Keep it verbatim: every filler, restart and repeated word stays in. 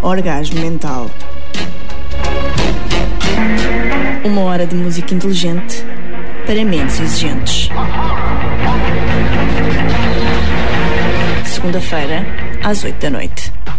Orgasmo Mental. Uma hora de música inteligente para mentes exigentes. Segunda-feira, às oito da noite.